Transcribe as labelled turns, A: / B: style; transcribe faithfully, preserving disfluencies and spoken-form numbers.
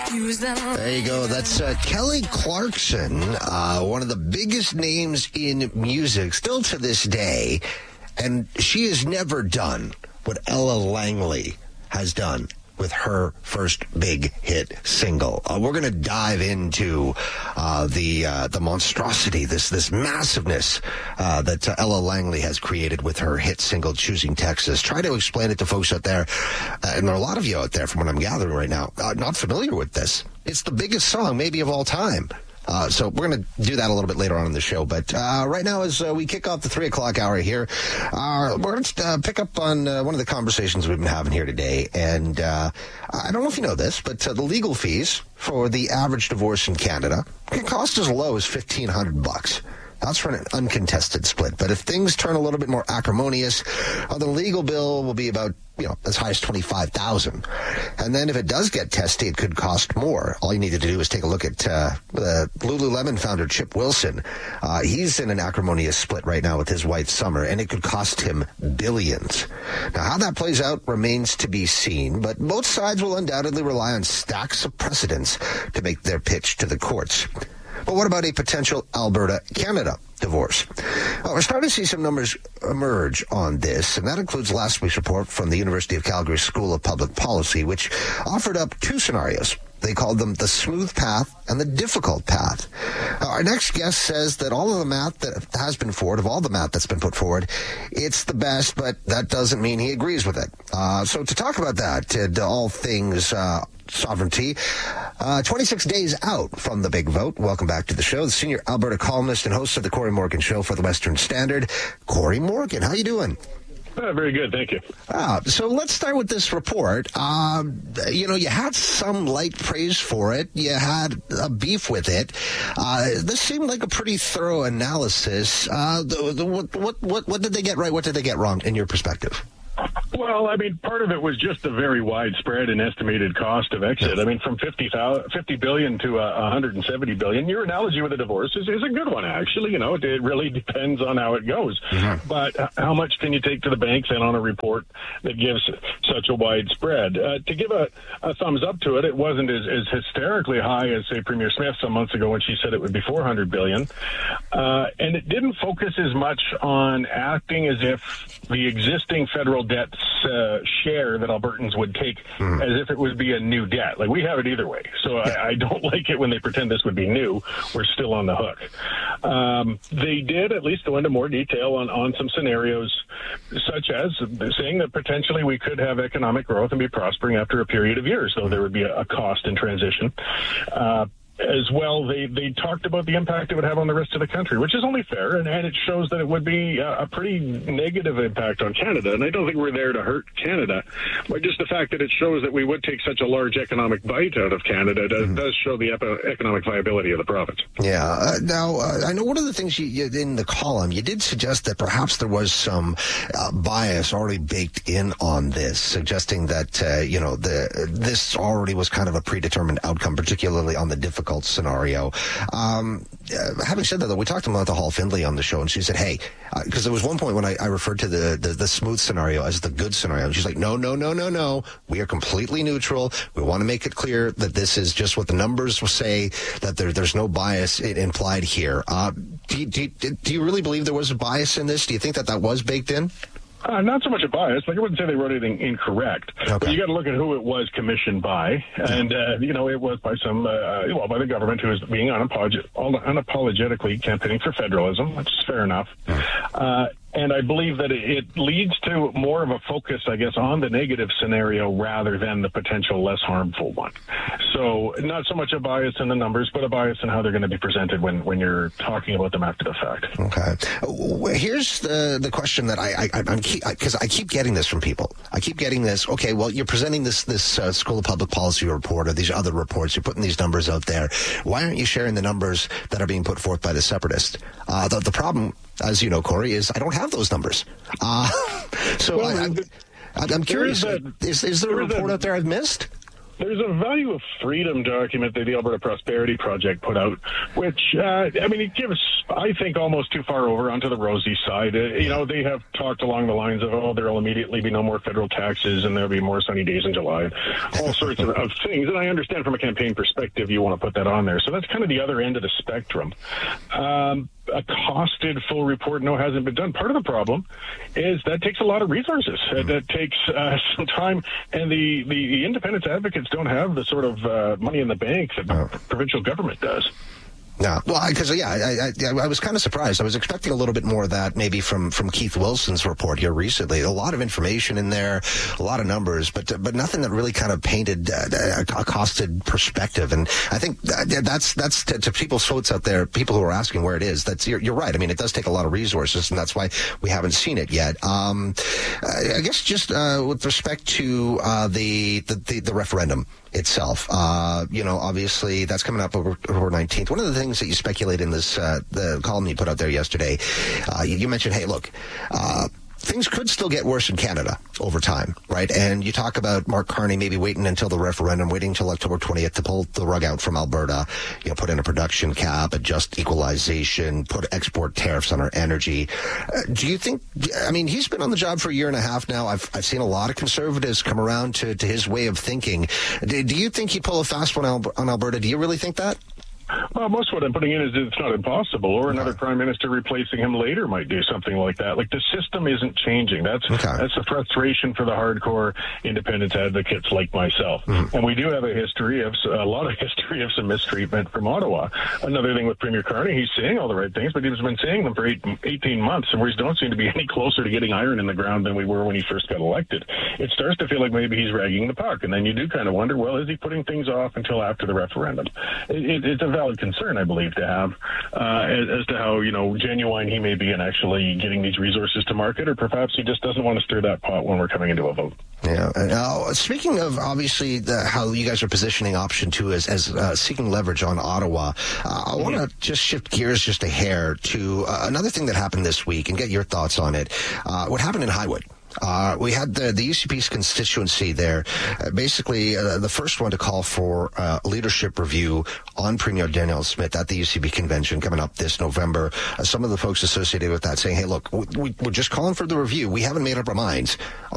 A: There you go. That's uh, Kelly Clarkson, uh, one of the biggest names in music, still to this day. And she has never done what Ella Langley has done with her first big hit single. Uh, we're going to dive into uh, the uh, the monstrosity, this this massiveness uh, that uh, Ella Langley has created with her hit single, Choosing Texas. Try to explain it to folks out there, uh, and there are a lot of you out there from what I'm gathering right now, uh, not familiar with this. It's the biggest song maybe of all time. Uh, so we're going to do that a little bit later on in the show. But uh, right now, as uh, we kick off the three o'clock hour here, uh, we're going to uh, pick up on uh, one of the conversations we've been having here today. And uh, I don't know if you know this, but uh, the legal fees for the average divorce in Canada can cost as low as fifteen hundred bucks. That's for an uncontested split. But if things turn a little bit more acrimonious, uh, the legal bill will be about, you know, as high as twenty-five thousand dollars. And then if it does get testy, it could cost more. All you need to do is take a look at uh, the Lululemon founder, Chip Wilson. Uh, he's in an acrimonious split right now with his wife, Summer, and it could cost him billions. Now, how that plays out remains to be seen, but both sides will undoubtedly rely on stacks of precedents to make their pitch to the courts. But what about a potential Alberta-Canada divorce? Well, we're starting to see some numbers emerge on this, and that includes last week's report from the University of Calgary School of Public Policy, which offered up two scenarios. They called them the smooth path and the difficult path. Uh, our next guest says that all of the math that has been forward, of all the math that's been put forward, it's the best, but that doesn't mean he agrees with it. Uh, so to talk about that, and all things uh, sovereignty, uh, twenty-six days out from the big vote, welcome back to the show, the senior Alberta columnist and host of the Corey Morgan Show for the Western Standard, Corey Morgan. How you doing?
B: Uh, very good, thank you.
A: Ah, so let's start with this report. Um, you know, you had some light praise for it. You had a beef with it. Uh, this seemed like a pretty thorough analysis. Uh, the, the, what, what, what, what did they get right? What did they get wrong in your perspective?
B: Well, I mean, part of it was just the very widespread and estimated cost of exit. I mean, from fifty billion to uh, one hundred seventy billion. Your analogy with a divorce is, is a good one, actually. You know, it, it really depends on how it goes. Mm-hmm. But how much can you take to the bank then on a report that gives such a wide spread? Uh, to give a, a thumbs up to it, it wasn't as, as hysterically high as, say, Premier Smith some months ago when she said it would be four hundred billion. Uh, and it didn't focus as much on acting as if the existing federal debt uh, share that Albertans would take mm. as if it would be a new debt. Like, we have it either way. So yeah. I, I don't like it when they pretend this would be new. We're still on the hook. Um, they did at least go into more detail on, on some scenarios, such as saying that potentially we could have economic growth and be prospering after a period of years, though there would be a, a cost in transition. Uh, As well, they, they talked about the impact it would have on the rest of the country, which is only fair, and, and it shows that it would be a, a pretty negative impact on Canada. And I don't think we're there to hurt Canada, but just the fact that it shows that we would take such a large economic bite out of Canada does, mm-hmm. does show the epi- economic viability of the province.
A: Yeah. Uh, now, uh, I know one of the things you, you in the column, you did suggest that perhaps there was some uh, bias already baked in on this, suggesting that, uh, you know, the this already was kind of a predetermined outcome, particularly on the difficult scenario. Um, uh, having said that, though, we talked to Martha Hall Findlay on the show, and she said, hey, because uh, there was one point when I, I referred to the, the, the smooth scenario as the good scenario, and she's like, no, no, no, no, no. We are completely neutral. We want to make it clear that this is just what the numbers will say, that there, there's no bias implied here. Uh, do, you, do, you, do you really believe there was a bias in this? Do you think that that was baked in?
B: Uh, not so much a bias. Like, I wouldn't say they wrote anything incorrect. Okay. But you got to look at who it was commissioned by. And, uh, you know, it was by some, uh, well, by the government who is being unapolog- unapologetically campaigning for federalism, which is fair enough. Uh, and I believe that it leads to more of a focus, I guess, on the negative scenario rather than the potential less harmful one. So not so much a bias in the numbers, but a bias in how they're going to be presented when, when you're talking about them after the fact.
A: Okay. Here's the the question that I, I, I'm keep, because I keep getting this from people. I keep getting this, okay, well, you're presenting this, this uh, School of Public Policy report or these other reports. You're putting these numbers out there. Why aren't you sharing the numbers that are being put forth by the separatists? Uh, the, the problem, as you know, Corey, is I don't have those numbers. Uh, so well, I, I'm, I'm curious,
B: is, that,
A: is, is there a report that, out there I've missed?
B: There's a value of freedom document that the Alberta Prosperity Project put out, which, uh, I mean, it gives, I think, almost too far over onto the rosy side. Uh, you know, they have talked along the lines of, oh, there will immediately be no more federal taxes and there'll be more sunny days in July, all sorts of, of things. And I understand from a campaign perspective you want to put that on there. So that's kind of the other end of the spectrum. Um, a costed full report, no, hasn't been done. Part of the problem is that takes a lot of resources. Mm. That takes uh, some time, and the, the, the independence advocates don't have the sort of uh, money in the bank that the oh. provincial government does.
A: No, well, because yeah, I, I, I was kind of surprised. I was expecting a little bit more of that, maybe from, from Keith Wilson's report here recently. A lot of information in there, a lot of numbers, but but nothing that really kind of painted uh, a, a costed perspective. And I think that's that's to, to people's votes out there, people who are asking where it is. That's you're, you're right. I mean, it does take a lot of resources, and that's why we haven't seen it yet. Um, I guess just uh, with respect to uh, the, the the the referendum itself, uh, you know, obviously that's coming up over October nineteenth. One of the things that you speculate in this uh, the column you put out there yesterday, uh, you, you mentioned, hey, look, uh, things could still get worse in Canada over time, right? And you talk about Mark Carney maybe waiting until the referendum, waiting until October twentieth to pull the rug out from Alberta, you know, put in a production cap, adjust equalization, put export tariffs on our energy. Uh, do you think, I mean, he's been on the job for a year and a half now. I've I've seen a lot of conservatives come around to, to his way of thinking. Do, do you think he'd pull a fast one on Alberta? Do you really think that?
B: Well, most of what I'm putting in is it's not impossible, or another okay. prime minister replacing him later might do something like that. Like, the system isn't changing. That's okay. that's a frustration for the hardcore independence advocates like myself. Mm-hmm. And we do have a history of a lot of history of some mistreatment from Ottawa. Another thing with Premier Carney, he's saying all the right things, but he's been saying them for eight, eighteen months, and we don't seem to be any closer to getting iron in the ground than we were when he first got elected. It starts to feel like maybe he's ragging the puck, and then you do kind of wonder, well, is he putting things off until after the referendum? It, it, it's a valid concern, I believe, to have uh, as, as to how, you know, genuine he may be in actually getting these resources to market, or perhaps he just doesn't want to stir that pot when we're coming into a vote.
A: Yeah. Now, speaking of, obviously, the, how you guys are positioning option two as, as uh, seeking leverage on Ottawa, uh, I want to mm-hmm. just shift gears just a hair to uh, another thing that happened this week and get your thoughts on it. Uh, what happened in Highwood? Uh, we had the, the U C P's constituency there, uh, basically uh, the first one to call for uh, a leadership review on Premier Danielle Smith at the U C P convention coming up this November. Uh, some of the folks associated with that saying, hey, look, we, we, we're just calling for the review. We haven't made up our minds